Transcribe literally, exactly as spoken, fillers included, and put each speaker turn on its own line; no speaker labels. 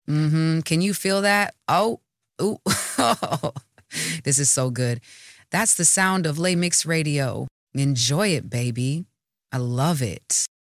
Mm-hmm. Can you feel that? Oh, ooh. This is so good. That's the sound of Les Mix Radio. Enjoy it, baby. I love it.